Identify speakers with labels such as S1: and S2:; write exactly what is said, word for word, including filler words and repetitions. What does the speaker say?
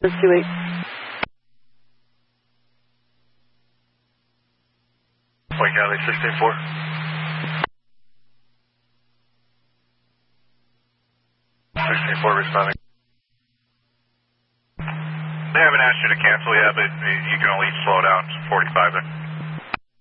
S1: two eight.
S2: Point County sixteen four. sixteen four responding. They haven't asked you to cancel yet, but you can at least slow down to forty-five there.